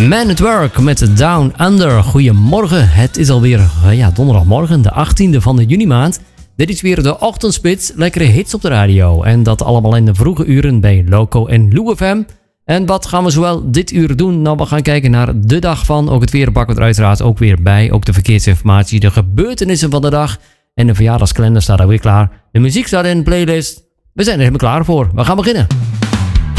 Man at Work met Down Under. Goedemorgen, het is alweer donderdagmorgen, de 18e van de junimaand. Dit is weer de ochtendspits, lekkere hits op de radio. En dat allemaal in de vroege uren bij Loco en Lou FM. En wat gaan we zowel dit uur doen? Nou, we gaan kijken naar de dag van. Ook het weer pakken we er uiteraard ook weer bij. Ook de verkeersinformatie, de gebeurtenissen van de dag. En de verjaardagskalender staat alweer klaar. De muziek staat in de playlist. We zijn er helemaal klaar voor. We gaan beginnen.